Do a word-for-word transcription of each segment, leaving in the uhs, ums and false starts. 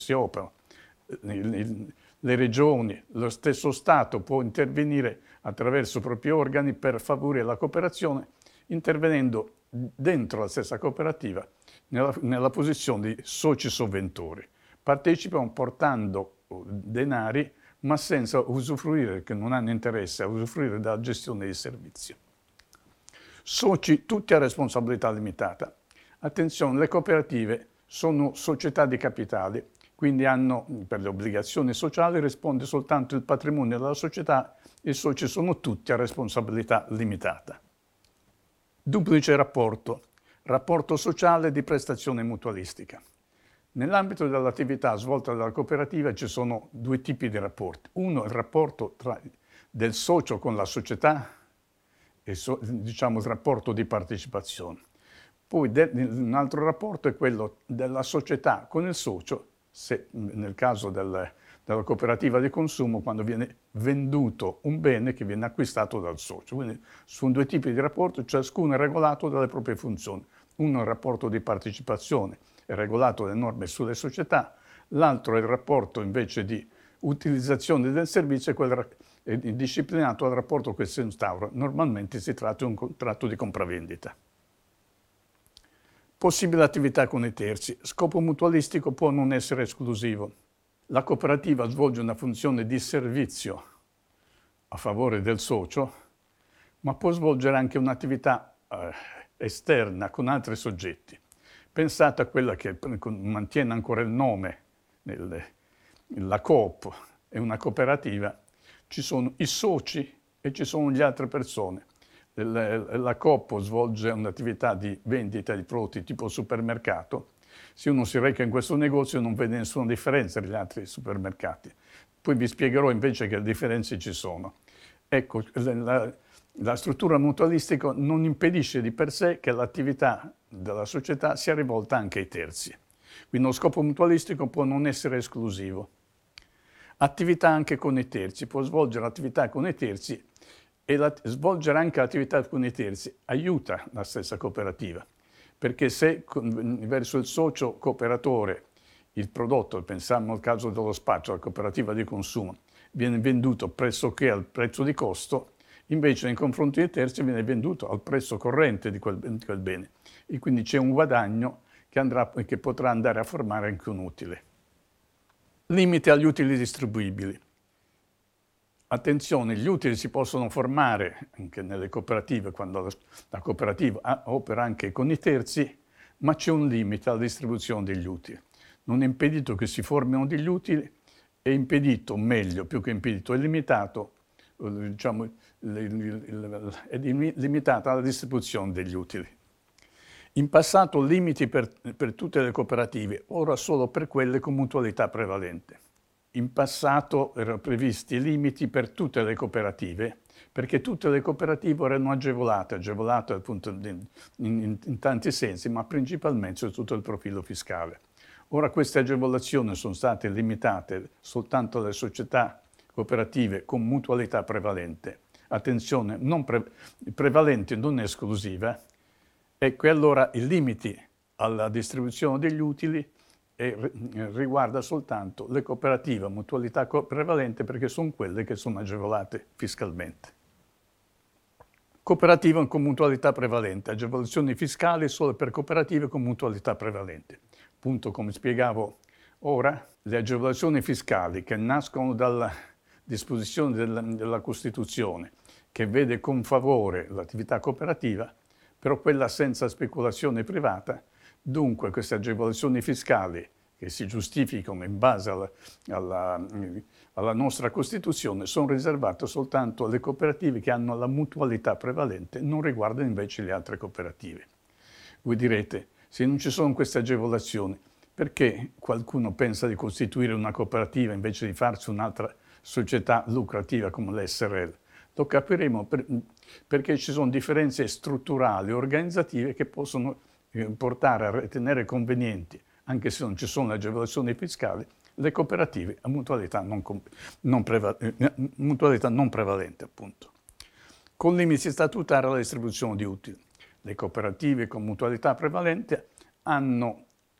si operano. Le regioni, lo stesso Stato può intervenire attraverso i propri organi per favorire la cooperazione, intervenendo dentro la stessa cooperativa nella, nella posizione di soci sovventori. Partecipano portando denari, ma senza usufruire, che non hanno interesse a usufruire della gestione dei servizi. Soci tutti a responsabilità limitata. Attenzione, le cooperative sono società di capitali, quindi hanno, per le obbligazioni sociali risponde soltanto il patrimonio della società, i soci sono tutti a responsabilità limitata. Duplice rapporto, rapporto sociale di prestazione mutualistica. Nell'ambito dell'attività svolta dalla cooperativa ci sono due tipi di rapporti. Uno è il rapporto tra, del socio con la società, e so, diciamo il rapporto di partecipazione. Poi de, un altro rapporto è quello della società con il socio, se nel caso del, della cooperativa di consumo, quando viene venduto un bene che viene acquistato dal socio. Quindi sono due tipi di rapporto, ciascuno è regolato dalle proprie funzioni. Uno è il rapporto di partecipazione, è regolato dalle norme sulle società, l'altro è il rapporto invece di utilizzazione del servizio, quello è disciplinato dal rapporto che si instaura. Normalmente si tratta di un contratto di compravendita. Possibile attività con i terzi. Scopo mutualistico può non essere esclusivo. La cooperativa svolge una funzione di servizio a favore del socio, ma può svolgere anche un'attività eh, esterna con altri soggetti. Pensate a quella che mantiene ancora il nome, il, la Coop è una cooperativa, ci sono i soci e ci sono le altre persone. La Coop svolge un'attività di vendita di prodotti tipo supermercato. Se uno si reca in questo negozio non vede nessuna differenza dagli altri supermercati. Poi vi spiegherò invece che differenze ci sono. Ecco, la, la struttura mutualistica non impedisce di per sé che l'attività della società sia rivolta anche ai terzi. Quindi lo scopo mutualistico può non essere esclusivo. Attività anche con i terzi, può svolgere attività con i terzi e la, svolgere anche l'attività con i terzi aiuta la stessa cooperativa, perché se con, verso il socio cooperatore il prodotto, pensiamo al caso dello spaccio, la cooperativa di consumo, viene venduto pressoché al prezzo di costo, invece nei confronti dei terzi viene venduto al prezzo corrente di quel, di quel bene. E quindi c'è un guadagno che, andrà, che potrà andare a formare anche un utile. Limite agli utili distribuibili. Attenzione, gli utili si possono formare anche nelle cooperative, quando la cooperativa opera anche con i terzi, ma c'è un limite alla distribuzione degli utili. Non è impedito che si formino degli utili, è impedito, meglio, più che impedito, è limitato, diciamo, è limitata la distribuzione degli utili. In passato limiti per, per tutte le cooperative, ora solo per quelle con mutualità prevalente. In passato erano previsti limiti per tutte le cooperative, perché tutte le cooperative erano agevolate, agevolate appunto in, in, in tanti sensi, ma principalmente su tutto il profilo fiscale. Ora queste agevolazioni sono state limitate soltanto alle società cooperative con mutualità prevalente. Attenzione, non pre, prevalente non è esclusiva, ecco, e allora i limiti alla distribuzione degli utili e riguarda soltanto le cooperative a mutualità prevalente perché sono quelle che sono agevolate fiscalmente. Cooperative con mutualità prevalente, agevolazioni fiscali solo per cooperative con mutualità prevalente. Appunto, come spiegavo ora, le agevolazioni fiscali che nascono dalla disposizione della, della Costituzione, che vede con favore l'attività cooperativa, però quella senza speculazione privata. Dunque queste agevolazioni fiscali che si giustificano in base alla, alla, alla nostra Costituzione sono riservate soltanto alle cooperative che hanno la mutualità prevalente, non riguardano invece le altre cooperative. Voi direte, se non ci sono queste agevolazioni, perché qualcuno pensa di costituire una cooperativa invece di farsi un'altra società lucrativa come l'S R L? Lo capiremo per, perché ci sono differenze strutturali, organizzative che possono portare a ritenere convenienti, anche se non ci sono le agevolazioni fiscali, le cooperative a mutualità non, non, preva, mutualità non prevalente, appunto. Con limiti statutari alla distribuzione di utili. Le cooperative con mutualità prevalente hanno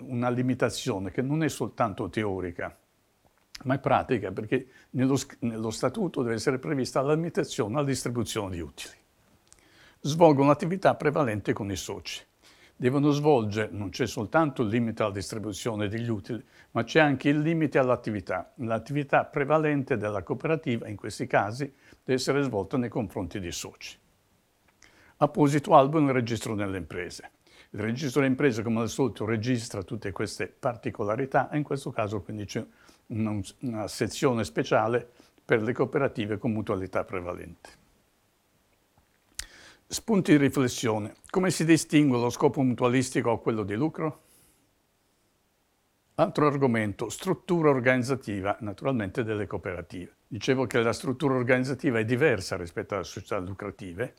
una limitazione che non è soltanto teorica, ma è pratica, perché nello, nello statuto deve essere prevista la limitazione alla distribuzione di utili. Svolgono un'attività prevalente con i soci. Devono svolgere, non c'è soltanto il limite alla distribuzione degli utili, ma c'è anche il limite all'attività. L'attività prevalente della cooperativa, in questi casi, deve essere svolta nei confronti dei soci. Apposito albo nel registro delle imprese. Il registro delle imprese, come al solito, registra tutte queste particolarità e in questo caso quindi c'è una, una sezione speciale per le cooperative con mutualità prevalente. Spunti di riflessione. Come si distingue lo scopo mutualistico da quello di lucro? Altro argomento, struttura organizzativa, naturalmente, delle cooperative. Dicevo che la struttura organizzativa è diversa rispetto alle società lucrative.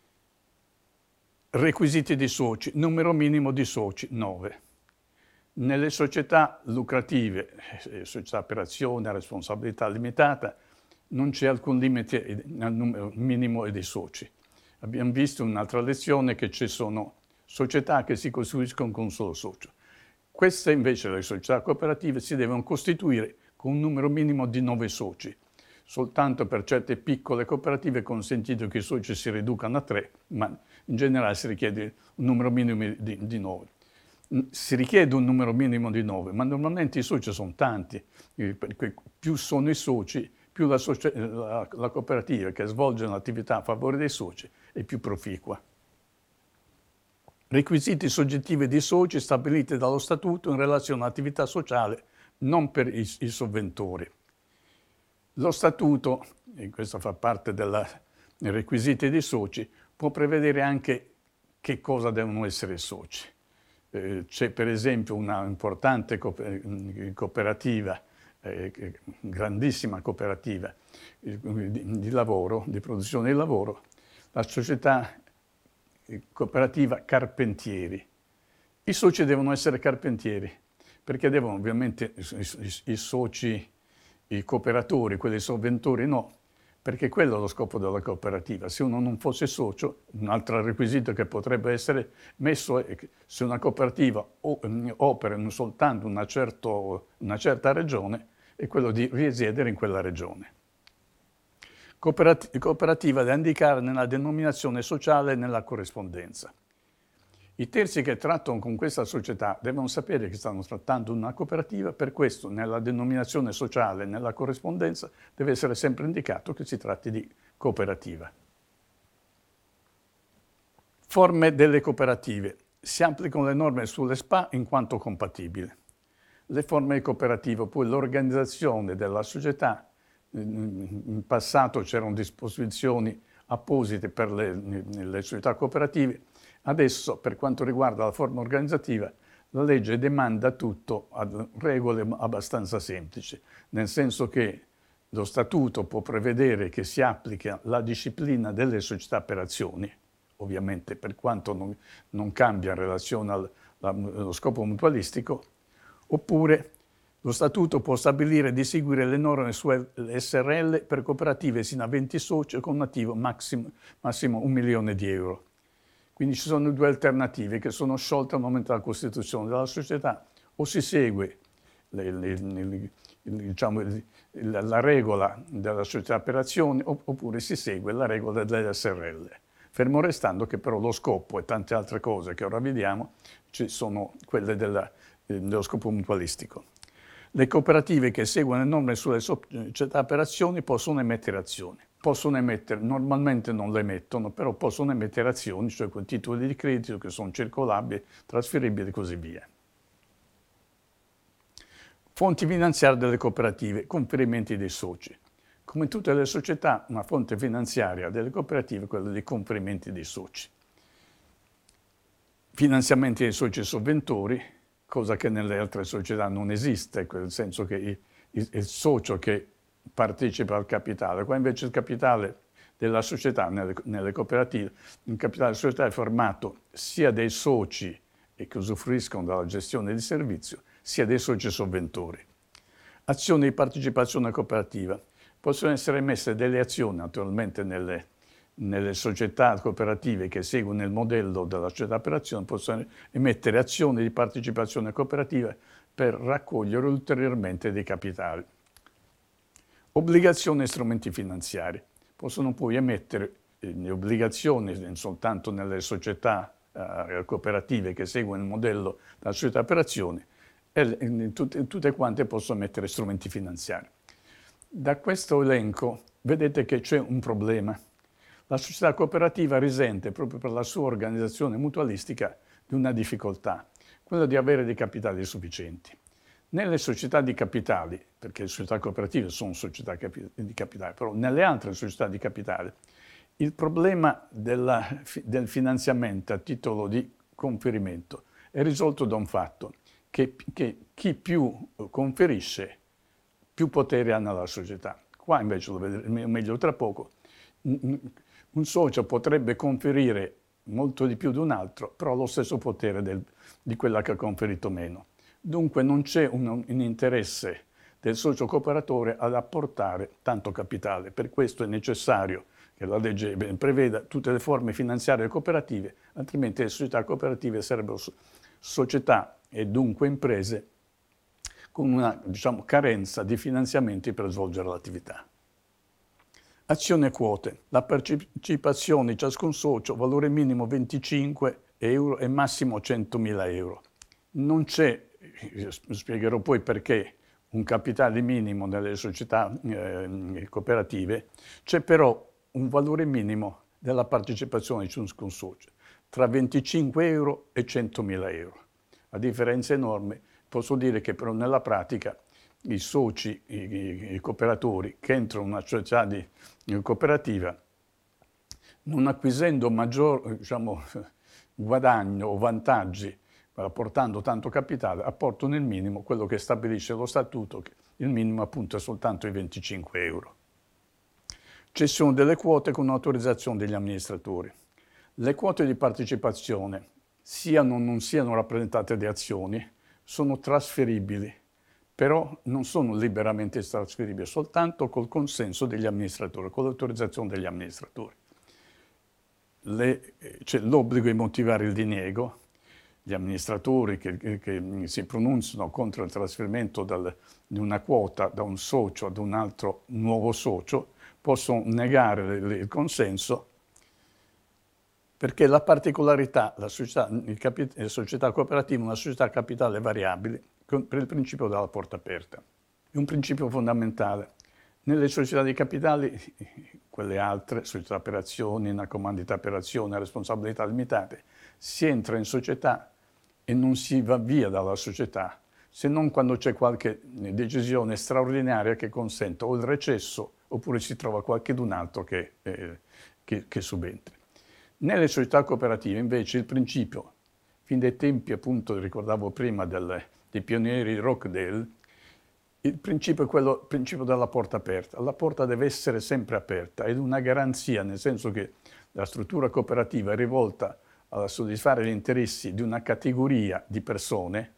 Requisiti di soci, numero minimo di soci, nove. Nelle società lucrative, società per azione, a responsabilità limitata, non c'è alcun limite al numero minimo di soci. Abbiamo visto in un'altra lezione che ci sono società che si costituiscono con un solo socio. Queste invece, le società cooperative, si devono costituire con un numero minimo di nove soci. Soltanto per certe piccole cooperative è consentito che i soci si riducano a tre, ma in generale si richiede un numero minimo di, di nove. Si richiede un numero minimo di nove, ma normalmente i soci sono tanti. Più sono i soci, più la, la, la cooperativa che svolge un'attività a favore dei soci è più proficua. Requisiti soggettivi di soci stabiliti dallo Statuto in relazione all'attività sociale, non per i, i sovventori. Lo Statuto, e questo fa parte dei requisiti dei soci, può prevedere anche che cosa devono essere i soci. Eh, c'è per esempio una importante cooperativa, eh, grandissima cooperativa eh, di, di lavoro, di produzione di lavoro, la società cooperativa Carpentieri. I soci devono essere carpentieri, perché devono ovviamente i, i, i soci, i cooperatori, quelli sovventori no, perché quello è lo scopo della cooperativa. Se uno non fosse socio, un altro requisito che potrebbe essere messo è che se una cooperativa opera in soltanto una, certo, una certa regione, è quello di risiedere in quella regione. Cooperativa da indicare nella denominazione sociale e nella corrispondenza. I terzi che trattano con questa società devono sapere che stanno trattando una cooperativa, per questo nella denominazione sociale e nella corrispondenza deve essere sempre indicato che si tratti di cooperativa. Forme delle cooperative. Si applicano le norme sulle S P A in quanto compatibili. Le forme di cooperativa, poi l'organizzazione della società. In passato c'erano disposizioni apposite per le, le società cooperative, adesso per quanto riguarda la forma organizzativa la legge demanda tutto a regole abbastanza semplici, nel senso che lo Statuto può prevedere che si applica la disciplina delle società per azioni, ovviamente per quanto non, non cambia in relazione al, allo scopo mutualistico, oppure lo Statuto può stabilire di seguire le norme su S R L per cooperative sino a venti soci con un attivo massimo, massimo un milione di euro. Quindi ci sono due alternative che sono sciolte al momento della costituzione della società: o si segue le, le, le, diciamo, la, la regola della società per azioni oppure si segue la regola delle S R L. Fermo restando che però lo scopo e tante altre cose che ora vediamo ci sono quelle della, dello scopo mutualistico. Le cooperative che seguono le norme sulle società per azioni possono emettere azioni. Possono emettere, normalmente non le emettono, però possono emettere azioni, cioè con titoli di credito che sono circolabili, trasferibili e così via. Fonti finanziarie delle cooperative, conferimenti dei soci. Come in tutte le società, una fonte finanziaria delle cooperative è quella dei conferimenti dei soci. Finanziamenti dei soci sovventori, cosa che nelle altre società non esiste, nel senso che il, il, il socio che partecipa al capitale, qua invece il capitale della società nelle, nelle cooperative, il capitale della società è formato sia dai soci che usufruiscono della gestione di servizio, sia dei soci sovventori. Azioni di partecipazione cooperativa. Possono essere emesse delle azioni naturalmente nelle, nelle società cooperative che seguono il modello della società per azioni possono emettere azioni di partecipazione cooperativa per raccogliere ulteriormente dei capitali. Obbligazioni e strumenti finanziari. Possono poi emettere eh, obbligazioni non soltanto nelle società eh, cooperative che seguono il modello della società per azioni, e eh, tutte, tutte quante possono emettere strumenti finanziari. Da questo elenco vedete che c'è un problema. La società cooperativa risente, proprio per la sua organizzazione mutualistica, di una difficoltà, quella di avere dei capitali sufficienti. Nelle società di capitali, perché le società cooperative sono società di capitale, però nelle altre società di capitale, il problema della, del finanziamento a titolo di conferimento è risolto da un fatto, che, che chi più conferisce, più potere ha nella società. Qua invece lo vedremo meglio tra poco. Un socio potrebbe conferire molto di più di un altro, però ha lo stesso potere del, di quella che ha conferito meno. Dunque non c'è un, un interesse del socio cooperatore ad apportare tanto capitale. Per questo è necessario che la legge preveda tutte le forme finanziarie cooperative, altrimenti le società cooperative sarebbero società e dunque imprese con una, diciamo, carenza di finanziamenti per svolgere l'attività. Azioni e quote. La partecipazione di ciascun socio, valore minimo venticinque euro e massimo centomila euro. Non c'è, spiegherò poi perché, un capitale minimo nelle società eh, cooperative, c'è però un valore minimo della partecipazione di ciascun socio, tra venticinque euro e centomila euro. A differenza enorme, posso dire che però nella pratica i soci, i, i cooperatori che entrano in una società di, di cooperativa, non acquisendo maggior, diciamo, guadagno o vantaggi apportando tanto capitale, apportano il minimo, quello che stabilisce lo statuto, che il minimo appunto è soltanto i venticinque euro. Cessione delle quote con autorizzazione degli amministratori. Le quote di partecipazione, siano o non siano rappresentate di azioni, sono trasferibili, però non sono liberamente trasferibili, soltanto col consenso degli amministratori, con l'autorizzazione degli amministratori. C'è l'obbligo di motivare il diniego. Gli amministratori che, che, che si pronunciano contro il trasferimento dal, di una quota da un socio ad un altro nuovo socio possono negare il, il consenso, perché la particolarità, la società, il capi, la società cooperativa è una società a capitale variabile per il principio della porta aperta. È un principio fondamentale. Nelle società di capitali, quelle altre, società per azioni, una comandita per azione, responsabilità limitate, si entra in società e non si va via dalla società, se non quando c'è qualche decisione straordinaria che consente o il recesso oppure si trova qualcun altro che, eh, che, che subentri. Nelle società cooperative invece il principio, fin dai tempi appunto, ricordavo prima, del, dei pionieri Rockdale, il principio è quello il principio della porta aperta. La porta deve essere sempre aperta ed una garanzia, nel senso che la struttura cooperativa è rivolta a soddisfare gli interessi di una categoria di persone,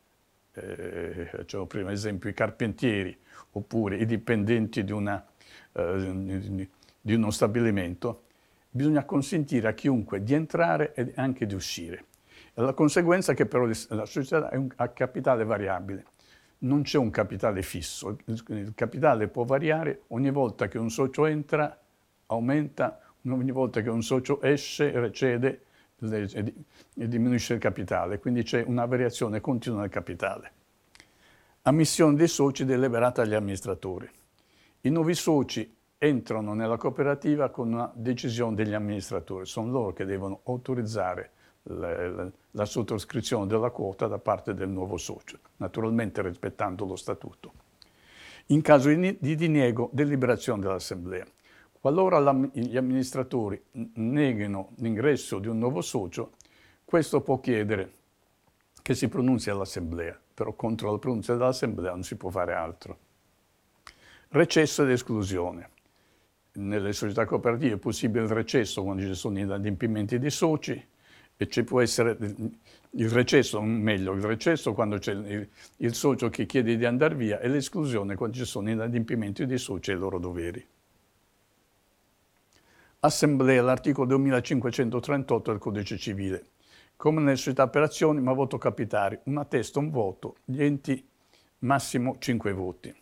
eh, facevo prima esempio i carpentieri oppure i dipendenti di, una, eh, di uno stabilimento, bisogna consentire a chiunque di entrare e anche di uscire. La conseguenza è che però la società è un, a capitale variabile. Non c'è un capitale fisso, il capitale può variare ogni volta che un socio entra, aumenta, ogni volta che un socio esce, recede e diminuisce il capitale, quindi c'è una variazione continua del capitale. Ammissione dei soci deliberata agli amministratori. I nuovi soci entrano nella cooperativa con una decisione degli amministratori, sono loro che devono autorizzare la, la, la sottoscrizione della quota da parte del nuovo socio, naturalmente rispettando lo statuto. In caso di, di diniego, deliberazione dell'assemblea. Qualora gli amministratori neghino l'ingresso di un nuovo socio, questo può chiedere che si pronunzi all'assemblea, però contro la pronuncia dell'assemblea non si può fare altro. Recesso ed esclusione. Nelle società cooperative è possibile il recesso quando ci sono gli adempimenti dei soci, e ci può essere il recesso, meglio, il recesso quando c'è il, il socio che chiede di andare via, e l'esclusione quando ci sono gli adempimenti dei soci e i loro doveri. Assemblea, l'articolo duemilacinquecentotrentotto del Codice Civile. Come nelle società per azioni, ma voto capitario, una testa, un voto, gli enti massimo cinque voti.